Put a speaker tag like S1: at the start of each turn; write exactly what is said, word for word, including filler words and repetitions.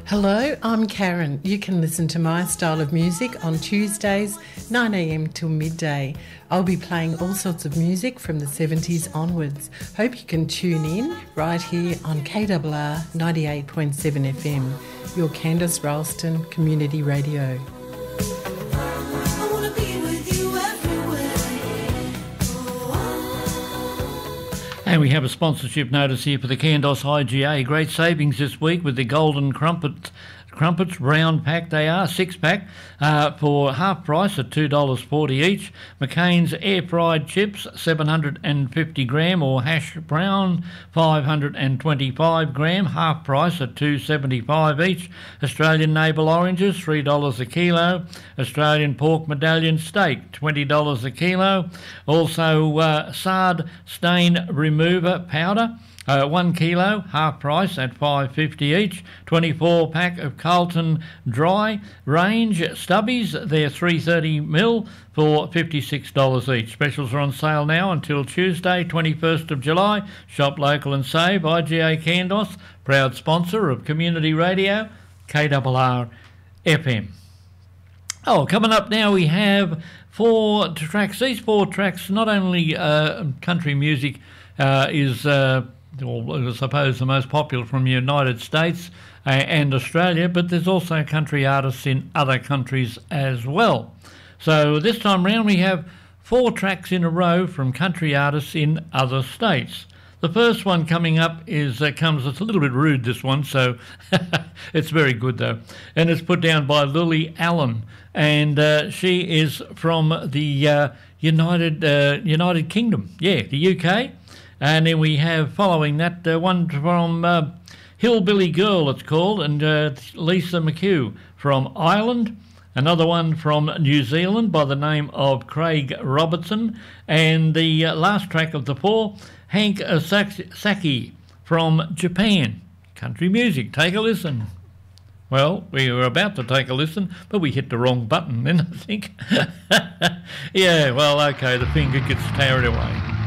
S1: Hello, I'm Karen. You can listen to my style of music on Tuesdays, nine a m till midday. I'll be playing all sorts of music from the seventies onwards. Hope you can tune in right here on K R R ninety-eight point seven F M, your Candice Ralston Community Radio.
S2: And we have a sponsorship notice here for the Candos I G A. Great savings this week with the Golden Crumpet Crumpets round pack. They are six pack uh, for half price at two dollars forty each. McCain's air fried chips seven hundred fifty gram or hash brown five hundred twenty-five gram, half price at two dollars seventy-five each. Australian navel oranges three dollars a kilo. Australian pork medallion steak twenty dollars a kilo. Also uh, sard stain remover powder, Uh, one kilo, half price at five dollars fifty each. twenty-four pack of Carlton Dry Range Stubbies, they're three hundred thirty mil for fifty-six dollars each. Specials are on sale now until Tuesday, twenty-first of July. Shop local and save. I G A Candos, proud sponsor of Community Radio, K R R F M. Oh, coming up now we have four tracks. These four tracks, not only uh, country music uh, is... Uh, Well, I suppose the most popular from the United States uh, and Australia, but there's also country artists in other countries as well. So this time round we have four tracks in a row from country artists in other states. The first one coming up is uh, comes, it's a little bit rude, this one, so it's very good though. And it's put down by Lily Allen, and uh, she is from the uh, United uh, United Kingdom, yeah, the U K. And then we have, following that, uh, one from uh, Hillbilly Girl, it's called, and uh, Lisa McHugh from Ireland. Another one from New Zealand by the name of Craig Robertson. And the uh, last track of the four, Hank Saki from Japan. Country music. Take a listen. Well, we were about to take a listen, but we hit the wrong button then, I think. Yeah, well, okay, the finger gets carried away.